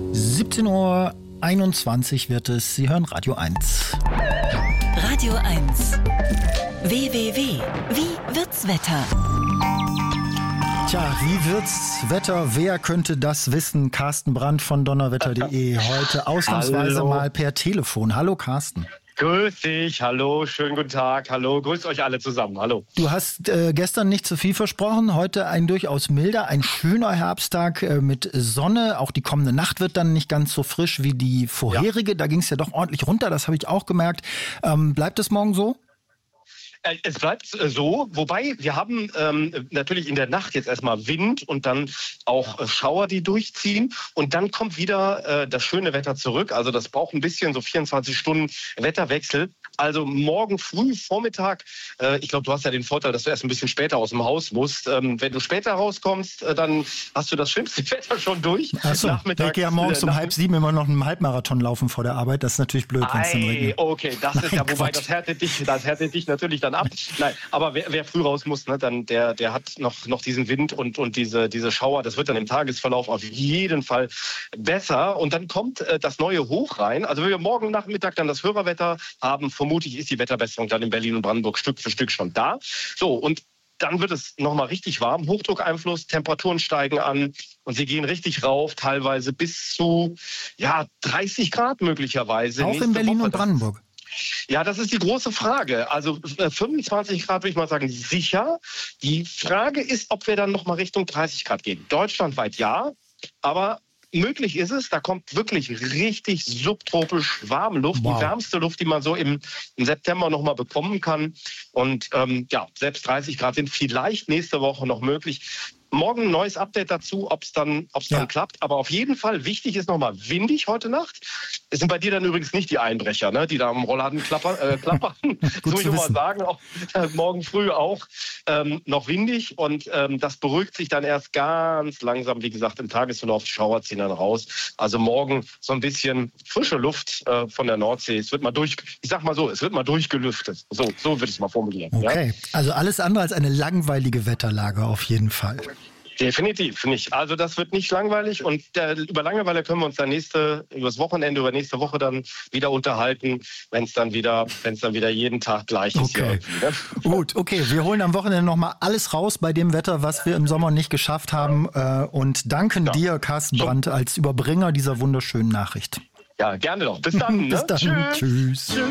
17:21 wird es. Sie hören Radio 1. Radio 1. WWW. Wie wird's Wetter? Tja, wie wird's Wetter? Wer könnte das wissen? Carsten Brandt von donnerwetter.de. Heute ausnahmsweise mal per Telefon. Hallo Carsten. Grüß dich, hallo, schönen guten Tag, hallo, grüßt euch alle zusammen, hallo. Du hast gestern nicht zu viel versprochen, heute ein durchaus milder, ein schöner Herbsttag mit Sonne. Auch die kommende Nacht wird dann nicht ganz so frisch wie die vorherige, Da ging es ja doch ordentlich runter, das habe ich auch gemerkt. Bleibt es morgen so? Es bleibt so, wobei wir haben natürlich in der Nacht jetzt erstmal Wind und dann auch Schauer, die durchziehen. Und dann kommt wieder das schöne Wetter zurück. Also das braucht ein bisschen, so 24 Stunden Wetterwechsel. Also morgen früh, Vormittag, ich glaube, du hast ja den Vorteil, dass du erst ein bisschen später aus dem Haus musst. Wenn du später rauskommst, dann hast du das schlimmste Wetter schon durch. Achso, ich gehe ja morgens um 6:30 immer noch einen Halbmarathon laufen vor der Arbeit. Das ist natürlich blöd, wenn es dann regnet. Okay, das ist ja, wobei das härtet dich natürlich dann ab. Nein, aber wer früh raus muss, ne, dann der hat noch diesen Wind und diese Schauer. Das wird dann im Tagesverlauf auf jeden Fall besser. Und dann kommt das neue Hoch rein. Also wenn wir morgen Nachmittag dann das Hörerwetter haben, vermutlich ist die Wetterbesserung dann in Berlin und Brandenburg Stück für Stück schon da. So, und dann wird es nochmal richtig warm. Hochdruckeinfluss, Temperaturen steigen an und sie gehen richtig rauf, teilweise bis zu 30 Grad möglicherweise. Auch in Berlin und Brandenburg? Ja, das ist die große Frage. Also 25 Grad würde ich mal sagen, sicher. Die Frage ist, ob wir dann nochmal Richtung 30 Grad gehen. Deutschlandweit ja, aber möglich ist es, da kommt wirklich richtig subtropisch warme Luft, Die wärmste Luft, die man so im September noch mal bekommen kann. Und selbst 30 Grad sind vielleicht nächste Woche noch möglich. Morgen ein neues Update dazu, ob es dann klappt. Aber auf jeden Fall, wichtig ist nochmal windig heute Nacht. Es sind bei dir dann übrigens nicht die Einbrecher, ne, die da am Rollladen klappern. Das muss ich nochmal sagen. Auch, morgen früh auch noch windig. Und das beruhigt sich dann erst ganz langsam. Wie gesagt, im Tagesverlauf, die Schauer ziehen dann raus. Also morgen so ein bisschen frische Luft von der Nordsee. Es wird mal durchgelüftet. So würde ich es mal formulieren. Okay, also alles andere als eine langweilige Wetterlage auf jeden Fall. Definitiv nicht. Also das wird nicht langweilig und über Langeweile können wir uns dann übers Wochenende, über nächste Woche dann wieder unterhalten, wenn es dann wieder jeden Tag gleich ist. Okay. Ne? Gut, okay. Wir holen am Wochenende nochmal alles raus bei dem Wetter, was wir im Sommer nicht geschafft haben und danken dir, Carsten Brandt, als Überbringer dieser wunderschönen Nachricht. Ja, gerne doch. Bis dann. Bis dann. Tschüss.